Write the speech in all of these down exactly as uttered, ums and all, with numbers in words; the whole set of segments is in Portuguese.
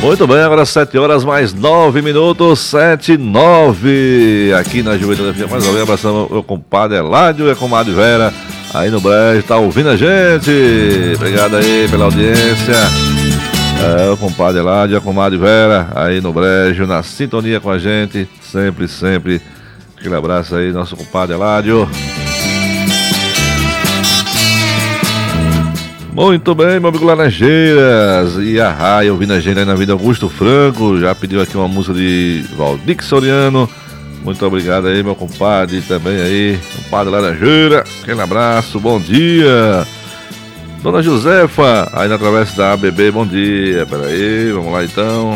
Muito bem, agora sete horas mais nove minutos, sete e nove, aqui na Juventude F M. Mais uma vez, abraçando meu compadre Eládio e a comadre Vera, aí no Brejo, tá ouvindo a gente? Obrigado aí pela audiência. É, o compadre Eládio e a comadre Vera, aí no Brejo, na sintonia com a gente, sempre, sempre. Aquele abraço aí, nosso compadre Eládio. Muito bem, meu amigo Laranjeiras e a Raia, ouvindo a gente aí na Vida Augusto Franco, já pediu aqui uma música de Valdir Soriano. Muito obrigado aí, meu compadre, também aí, compadre Laranjeira, aquele abraço, bom dia. Dona Josefa, aí na Travessa da A B B, bom dia, peraí, vamos lá então.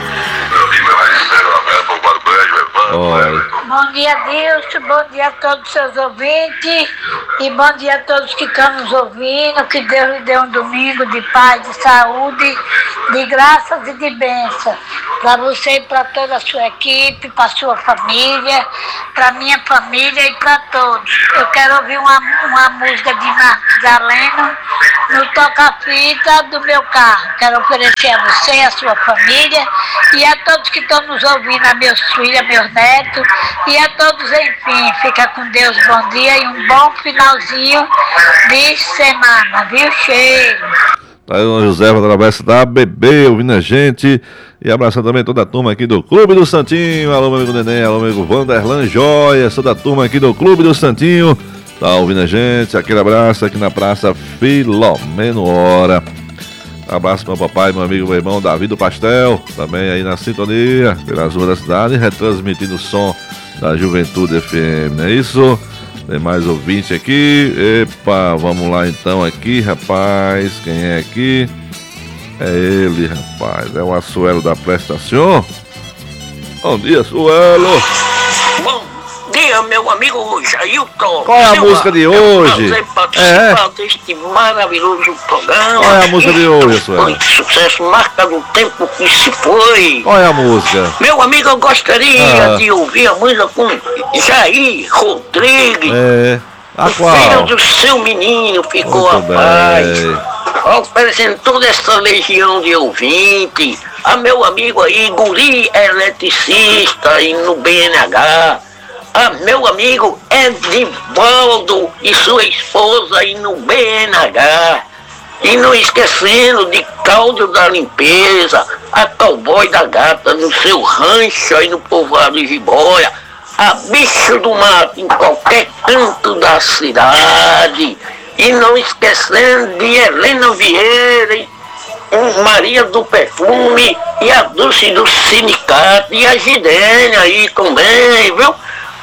Olha. Bom dia, Dilson, bom dia a todos os seus ouvintes e bom dia a todos que estão nos ouvindo. Que Deus lhe dê um domingo de paz, de saúde, de graças e de bênção. Para você e para toda a sua equipe, para a sua família, para a minha família e para todos. Eu quero ouvir uma, uma música de Marcos Galeno no toca-fita do meu carro. Quero oferecer a você, a sua família e a todos que estão nos ouvindo, a meus filhos, a meus netos. E a todos, enfim, fica com Deus, bom dia e um bom finalzinho de semana, viu? Cheiro. Tá aí, Dona Josefa, através da A B B, ouvindo a gente. E abraçando também toda a turma aqui do Clube do Santinho. Alô, meu amigo Neném, alô, meu amigo Vanderlan Joia, toda a turma aqui do Clube do Santinho. Tá ouvindo a gente, aquele abraço aqui na Praça Filomeno Hora. Abraço pro meu papai, meu amigo, meu irmão Davi do Pastel, também aí na sintonia, pelas ruas da cidade, retransmitindo o som da Juventude F M, não é isso? Tem mais ouvinte aqui. Epa, vamos lá então aqui, rapaz. Quem é aqui? É ele, rapaz. É o Assuelo da Prestação. Bom dia, Assuelo. Bom dia, meu amigo Jailton. Qual é a Silva, música de hoje? É um prazer participar é. deste maravilhoso programa. Qual é a música de hoje, Assuelo? Foi sucesso, marca do tempo que se foi. Qual é a música? Meu amigo, eu gostaria ah. de ouvir a música com Jair Rodrigues. É. A o qual? filho do seu menino ficou a paz. Oferecendo toda essa legião de ouvinte. A meu amigo aí, guri eletricista aí no B N H. A meu amigo Edivaldo e sua esposa aí no B N H. E não esquecendo de Cláudio da Limpeza, a Cowboy da Gata no seu rancho aí no povoado de Jiboia, a Bicho do Mato em qualquer canto da cidade. E não esquecendo de Helena Vieira, e Maria do Perfume e a Dulce do Sindicato e a Gidênia aí também, viu?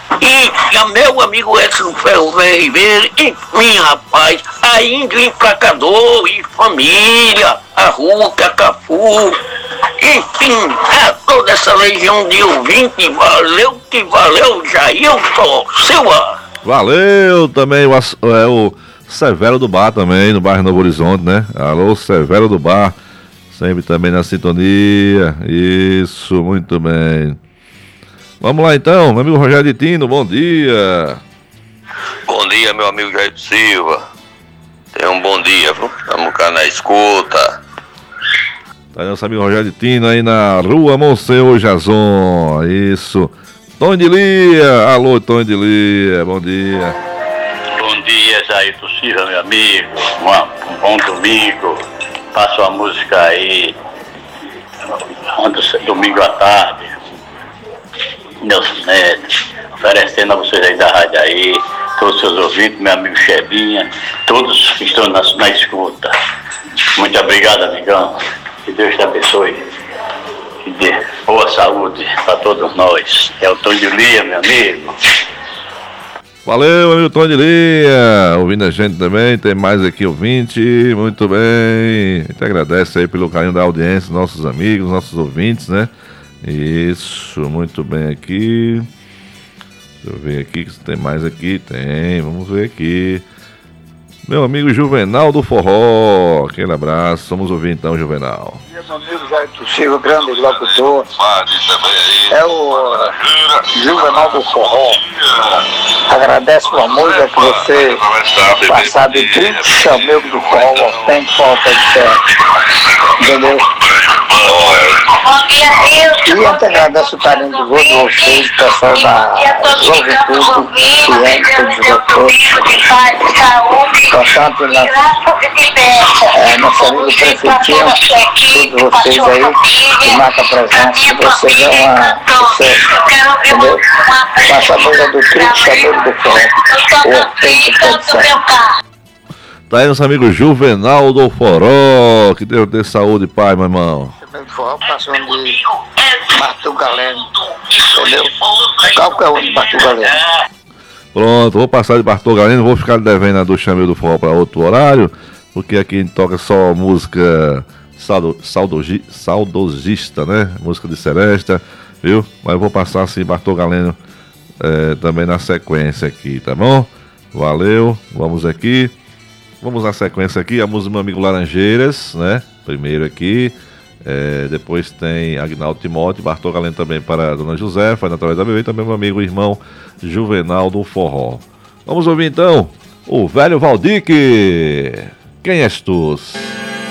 E a meu amigo Edson Ferro Ribeiro, enfim, rapaz, a Índio Emplacador e família, a Ruca, a Cafu, enfim, a toda essa legião de ouvinte, valeu que valeu, Jailton Silva. Valeu também o, é, o Severo do Bar também, no bairro Novo Horizonte, né? Alô, Severo do Bar, sempre também na sintonia, isso, muito bem. Vamos lá então, meu amigo Rogério de Tino, bom dia. Bom dia, meu amigo Jair Silva. Tenha um bom dia, viu? Estamos cá na escuta. Tá aí nosso amigo Rogério de Tino aí na rua Monsenhor Jason, isso. Tom de Lia, alô Tom de Lia, bom dia. Bom dia, Jair Silva, meu amigo. Um bom domingo. Passa uma música aí, domingo à tarde. Meus netos, oferecendo a vocês aí da rádio aí, todos os seus ouvintes, meu amigo Chebinha, todos que estão na, na escuta. Muito obrigado, amigão. Que Deus te abençoe. Que dê boa saúde para todos nós. É o Tom de Lia, meu amigo. Valeu, amigo Tom de Lia. Ouvindo a gente também, tem mais aqui ouvinte. Muito bem. A gente agradece aí pelo carinho da audiência, nossos amigos, nossos ouvintes, né? Isso, muito bem aqui. Deixa eu ver aqui, se tem mais aqui. Tem, vamos ver aqui. Meu amigo Juvenal do Forró, aquele abraço, vamos ouvir então, Juvenal. Meu amigo Jair Silva, grande locutor. É o Juvenal do Forró. Agradece pela música que você passar de trinta chamegos do forró, tem falta de fé. Entendeu? E até agradeço o carinho de todos vocês, pessoal da Juventude, que é todos os doutores. Portanto, é, nosso amigo prefeitinho, todos vocês aí, que marca presença, que vocês é uma sucesso, entendeu? Com a sabor do trigo, sabor do forró, o efeito produção. Tá aí nosso amigo Juvenal do Forró, que Deus dê saúde, pai, meu irmão. O forró passou de Bartol Galeno, entendeu? Qualquer um de Bartol Galeno. Pronto, vou passar de Bartol Galeno, vou ficar devendo a do Chamil do Forró para outro horário, porque aqui a gente toca só música saudo, saudogi, saudosista, né? Música de Seresta, viu? Mas eu vou passar assim Bartol Galeno é, também na sequência aqui, tá bom? Valeu, vamos aqui. Vamos na sequência aqui, a música do meu amigo Laranjeiras, né? Primeiro aqui, é, depois tem Agnaldo Timóteo, Bartol Galeno também para a Dona Josefa, através da Bebê, e também meu amigo irmão Juvenal do Forró. Vamos ouvir então o velho Valdique. Quem és tu?